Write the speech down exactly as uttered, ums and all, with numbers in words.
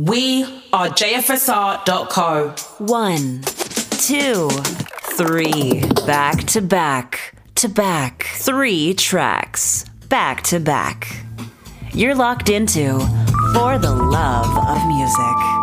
We are J F S R dot co. One, two, three, back to back to back. Three tracks, back to back. You're locked into For the Love of Music.